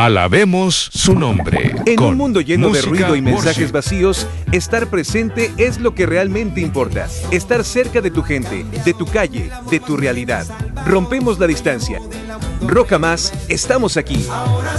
Alabemos su nombre. En con un mundo lleno de música ruido y mensajes worship. vacíos, estar presente es lo que realmente importa. Estar cerca de tu gente, de tu calle, de tu realidad. Rompemos la distancia. Roca Más, estamos aquí.